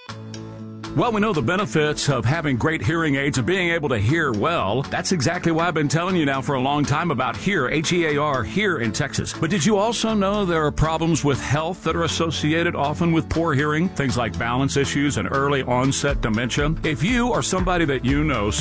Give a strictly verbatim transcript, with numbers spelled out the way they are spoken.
Well, we know the benefits of having great hearing aids and being able to hear well. That's exactly why I've been telling you now for a long time about Hear, H E A R, here in Texas. But did you also know there are problems with health that are associated often with poor hearing? Things like balance issues and early onset dementia. If you or somebody that you know